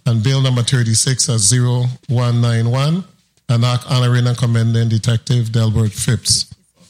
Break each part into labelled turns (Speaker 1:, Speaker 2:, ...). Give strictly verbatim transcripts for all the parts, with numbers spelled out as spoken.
Speaker 1: And bill number thirty-six as zero one nine one, an act honoring and commending Detective Delbert Phipps.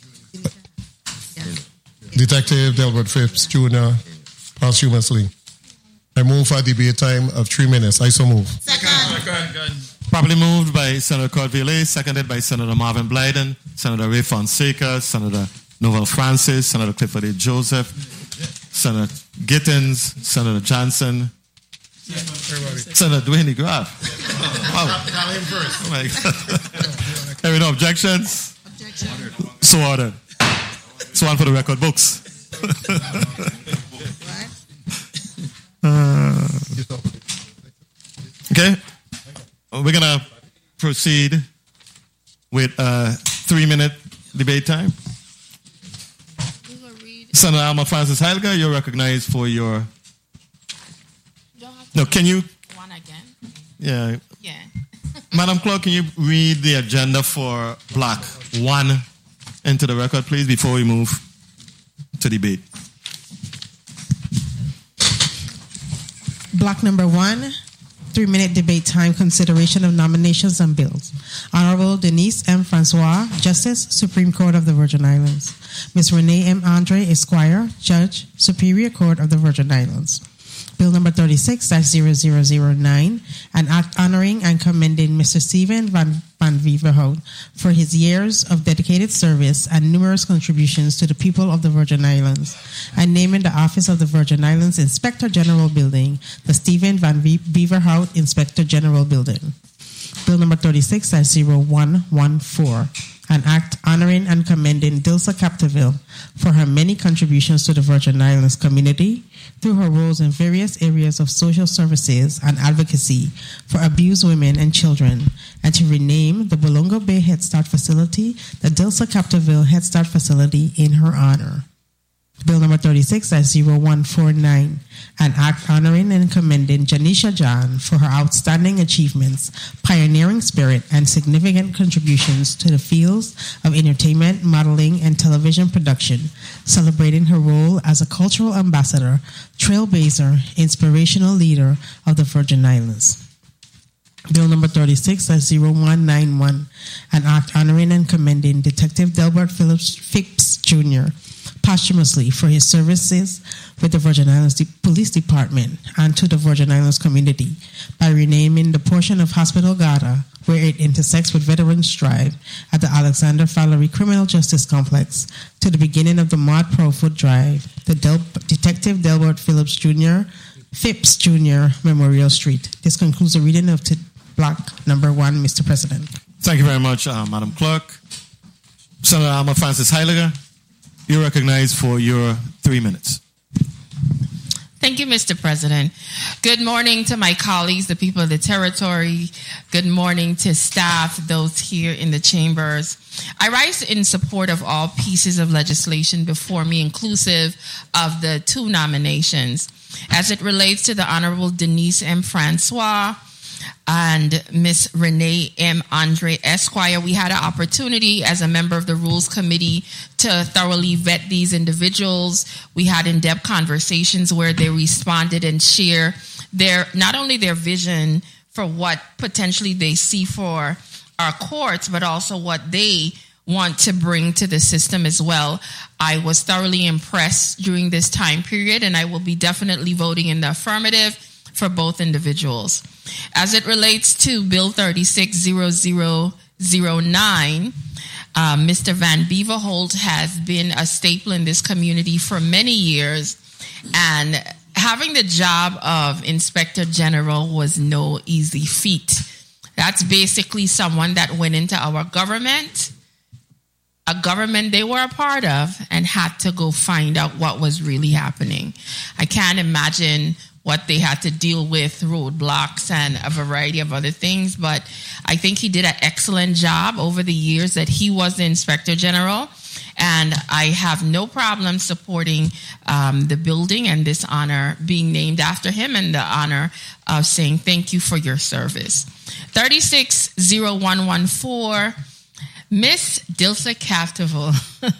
Speaker 1: Detective Delbert Phipps, Junior, posthumously. I move for a debate time of three minutes. I so move.
Speaker 2: Second. Second.
Speaker 3: Properly moved by Senator Cordvillet, seconded by Senator Marvin Blyden, Senator Ray Fonseca, Senator Noel Francis, Senator Clifford A. Joseph, Senator Gittins, Senator Johnson, Senator Dwayne Graff. Wow.
Speaker 2: Call him first.
Speaker 3: Oh my God. Any no objections?
Speaker 2: Objection.
Speaker 3: So ordered. So on for the record books. uh, okay. We're going to proceed with a three-minute debate time. Senator Alma Francis Heilger, you're recognized for your... No, can you...
Speaker 4: One again?
Speaker 3: Yeah.
Speaker 4: Yeah.
Speaker 3: Madam Clerk, can you read the agenda for block one into the record, please, before we move to debate?
Speaker 5: Block number one, three-minute debate time, consideration of nominations and bills. Honorable Denise M. Francois, Justice, Supreme Court of the Virgin Islands. Miz Renee M. Andre, Esquire, Judge, Superior Court of the Virgin Islands. Bill number thirty-six dash zero zero zero nine, an act honoring and commending Mister Stephen Van, Van Beverhout for his years of dedicated service and numerous contributions to the people of the Virgin Islands, and naming the Office of the Virgin Islands Inspector General Building the Stephen Van Beverhout Inspector General Building. Bill number thirty-six dash zero one one four, an act honoring and commending Dilsa Capdeville for her many contributions to the Virgin Islands community through her roles in various areas of social services and advocacy for abused women and children, and to rename the Bolongo Bay Head Start Facility the Dilsa Capdeville Head Start Facility in her honor. Bill number thirty-six dash zero one four nine, an act honoring and commending Janisha John for her outstanding achievements, pioneering spirit, and significant contributions to the fields of entertainment, modeling, and television production, celebrating her role as a cultural ambassador, trailblazer, inspirational leader of the Virgin Islands. Bill number thirty-six dash zero one nine one, an act honoring and commending Detective Delbert Phillips Phipps Junior posthumously for his services with the Virgin Islands Police Department and to the Virgin Islands community by renaming the portion of Hospital Gata where it intersects with Veterans Drive at the Alexander Fallery Criminal Justice Complex to the beginning of the Maud Profoot Drive, the Del- Detective Delbert Phillips Junior Phipps Junior Memorial Street. This concludes the reading of t- block number one, Mister President.
Speaker 3: Thank you very much, uh, Madam Clerk. Senator Alma Francis Heilger, you're recognized for your three minutes.
Speaker 4: Thank you, Mister President. Good morning to my colleagues, the people of the territory. Good morning to staff, those here in the chambers. I rise in support of all pieces of legislation before me, inclusive of the two nominations. As it relates to the Honorable Denise M. Francois and Miss Renee M. Andre Esquire, we had an opportunity as a member of the Rules Committee to thoroughly vet these individuals. We had in-depth conversations where they responded and share their not only their vision for what potentially they see for our courts, but also what they want to bring to the system as well. I was thoroughly impressed during this time period, and I will be definitely voting in the affirmative for both individuals. As it relates to Bill thirty-six dash zero zero nine, uh, Mister Van Beverhout has been a staple in this community for many years, and having the job of Inspector General was no easy feat. That's basically someone that went into our government, a government they were a part of, and had to go find out what was really happening. I can't imagine what they had to deal with, roadblocks and a variety of other things, but I think he did an excellent job over the years that he was the Inspector General, and I have no problem supporting um, the building and this honor being named after him, and the honor of saying thank you for your service. thirty-six dash zero one one four, Miss Dilsa Capdeville.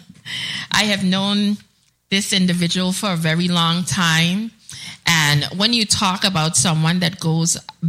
Speaker 4: I have known this individual for a very long time. And when you talk about someone that goes